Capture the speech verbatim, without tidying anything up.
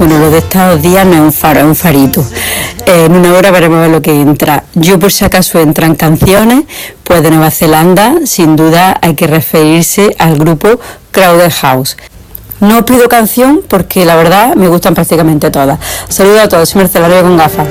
Bueno, lo de estos días no es un faro, es un farito. Eh, en una hora veremos a ver lo que entra. Yo, por si acaso entran canciones, pues de Nueva Zelanda, sin duda hay que referirse al grupo Crowded House. No pido canción porque la verdad me gustan prácticamente todas. Saludos a todos, soy Marcela Reyes con gafas.